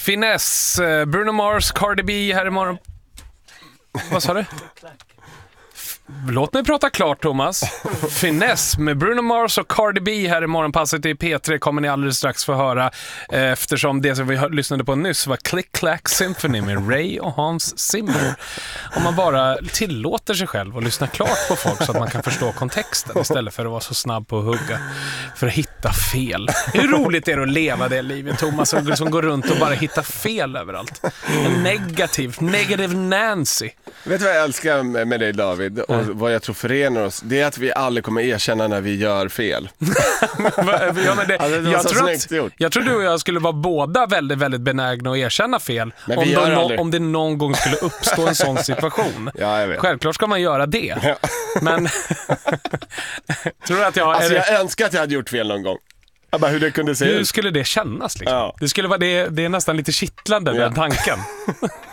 Finesse, Bruno Mars, Cardi B här imorgon. Vad sa du? Låt mig prata klart, Thomas. Finesse med Bruno Mars och Cardi B här i morgonpasset i P3 kommer ni alldeles strax få höra, eftersom det som vi lyssnade på nyss var Click Clack Symphony med Ray och Hans Zimmer. Om man bara tillåter sig själv och lyssna klart på folk så att man kan förstå kontexten istället för att vara så snabb på att hugga för att hitta fel. Hur roligt är det att leva det livet, Thomas, som går runt och bara hittar fel överallt? En negative Nancy. Vet du vad jag älskar med dig, David? Och vad jag tror förenar oss, det är att vi aldrig kommer erkänna när vi gör fel. Jag tror du och jag skulle vara båda väldigt, väldigt benägna att erkänna fel om det någon gång skulle uppstå en sån situation. Ja, jag vet. Självklart ska man göra det. Ja. Men tror du att jag önskar att jag hade gjort fel någon gång. Bara hur det kunde se ut. Hur skulle det kännas liksom? Ja. Det är nästan lite kittlande med tanken.